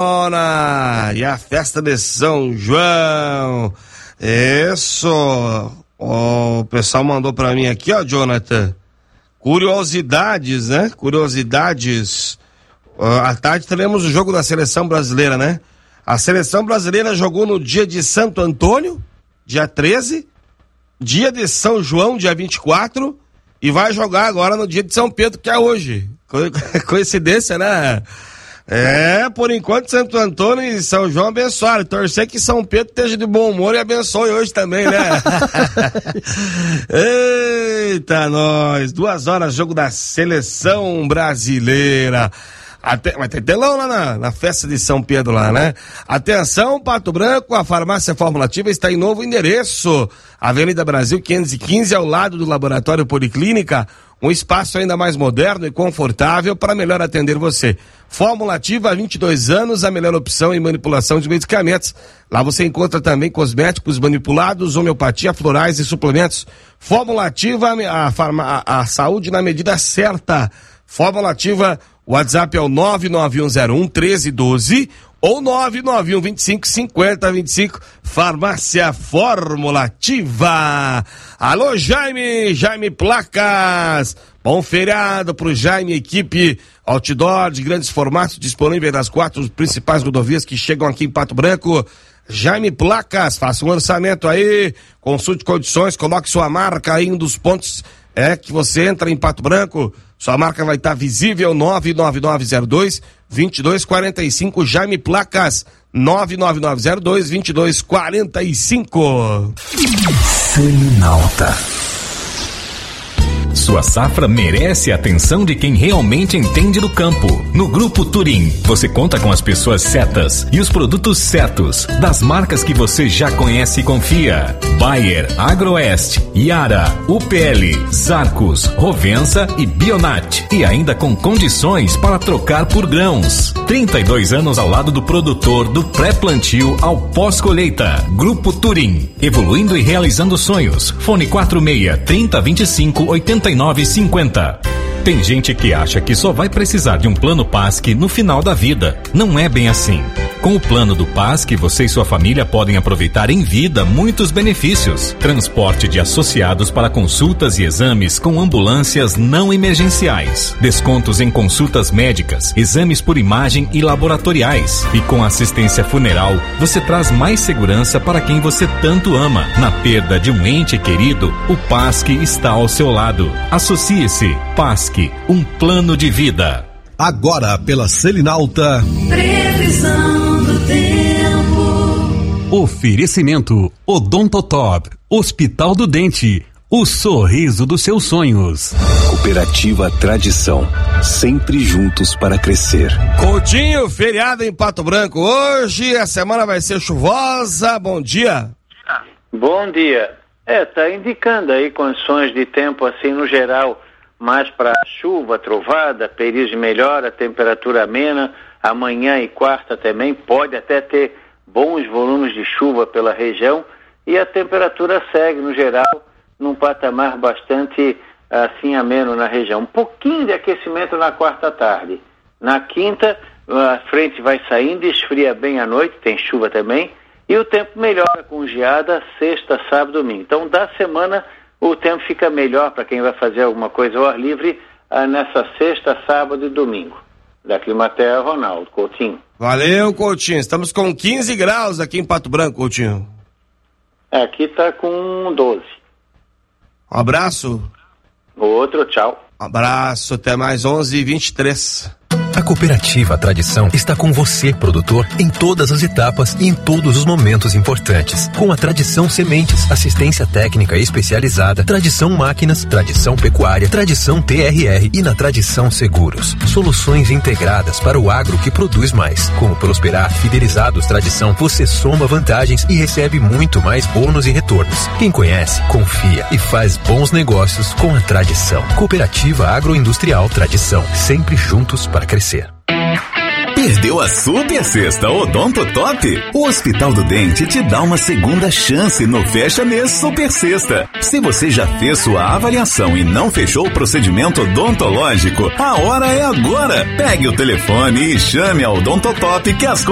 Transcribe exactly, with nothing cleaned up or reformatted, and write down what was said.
E a festa de São João. Isso. O pessoal mandou pra mim aqui, ó, Jonathan. Curiosidades, né? Curiosidades. Uh, à tarde teremos o jogo da seleção brasileira, né? A seleção brasileira jogou no dia de Santo Antônio, dia treze, dia de São João, dia vinte e quatro, e vai jogar agora no dia de São Pedro, que é hoje. Co- coincidência, né? É, por enquanto Santo Antônio e São João abençoaram. Torcer que São Pedro esteja de bom humor e abençoe hoje também, né? Eita, nós! Duas horas, jogo da seleção brasileira. Até, vai ter telão lá na, na festa de São Pedro lá, né? Atenção, Pato Branco, a farmácia Formulativa está em novo endereço. Avenida Brasil quinhentos e quinze, ao lado do Laboratório Policlínica. Um espaço ainda mais moderno e confortável para melhor atender você. Formulativa há vinte e dois anos, a melhor opção em manipulação de medicamentos. Lá você encontra também cosméticos manipulados, homeopatia, florais e suplementos. Formulativa, a, farma, a, a saúde na medida certa. Formulativa, o WhatsApp é o nove nove um zero um um três um dois ou nove nove um vinte e cinco cinquenta vinte e cinco. Farmácia Formulativa. Alô, Jaime, Jaime Placas. Bom feriado pro Jaime, equipe outdoor de grandes formatos disponível nas quatro principais rodovias que chegam aqui em Pato Branco. Jaime Placas, faça um lançamento aí, consulte condições, coloque sua marca aí em um dos pontos é que você entra em Pato Branco. Sua marca vai estar visível. Nove nove nove zero dois dois dois quatro cinco. Jaime Placas, nove nove nove zero dois dois dois quatro cinco. Seminalta. Sua safra merece a atenção de quem realmente entende do campo. No Grupo Turim, você conta com as pessoas certas e os produtos certos, das marcas que você já conhece e confia. Bayer, Agroeste, Yara, U P L, Zarcos, Rovensa e Bionat. E ainda com condições para trocar por grãos. trinta e dois anos ao lado do produtor, do pré-plantio ao pós-colheita. Grupo Turim, evoluindo e realizando sonhos. Fone quatro seis, trinta, vinte e cinco, oitenta e nove cinquenta. Tem gente que acha que só vai precisar de um plano P A S C no final da vida. Não é bem assim. Com o plano do P A S C, você e sua família podem aproveitar em vida muitos benefícios. Transporte de associados para consultas e exames com ambulâncias não emergenciais. Descontos em consultas médicas, exames por imagem e laboratoriais. E com assistência funeral, você traz mais segurança para quem você tanto ama. Na perda de um ente querido, o P A S C está ao seu lado. Associe-se. P A S C, um plano de vida. Agora pela Selinalta. Previsão do tempo. Oferecimento Odontotop, Hospital do Dente, o sorriso dos seus sonhos. Cooperativa Tradição, sempre juntos para crescer. Coutinho, feriado em Pato Branco. Hoje a semana vai ser chuvosa. Bom dia. Bom dia. É, tá indicando aí condições de tempo assim no geral, mais para chuva, trovada, período de melhora, temperatura amena. Amanhã e quarta também pode até ter bons volumes de chuva pela região e a temperatura segue no geral num patamar bastante assim ameno na região. Um pouquinho de aquecimento na quarta tarde. Na quinta a frente vai saindo, esfria bem à noite, tem chuva também e o tempo melhora com geada sexta, sábado, domingo. Então da semana o tempo fica melhor para quem vai fazer alguma coisa ao ar livre ah, nessa sexta, sábado e domingo. Da Climaterra, Ronaldo Coutinho. Valeu, Coutinho. Estamos com quinze graus aqui em Pato Branco, Coutinho. Aqui tá com doze. Um abraço. Outro, tchau. Um abraço, até mais onze e vinte e três. A Cooperativa Tradição está com você, produtor, em todas as etapas e em todos os momentos importantes. Com a Tradição Sementes, assistência técnica especializada, Tradição Máquinas, Tradição Pecuária, Tradição T R R e na Tradição Seguros. Soluções integradas para o agro que produz mais. Com o Prosperar Fidelizados Tradição, você soma vantagens e recebe muito mais bônus e retornos. Quem conhece, confia e faz bons negócios com a Tradição. Cooperativa Agroindustrial Tradição, sempre juntos para crescer. Perdeu a super sexta Odontotop? O Hospital do Dente te dá uma segunda chance no Fecha Mês Super Sexta. Se você já fez sua avaliação e não fechou o procedimento odontológico, a hora é agora. Pegue o telefone e chame a Odontotop que as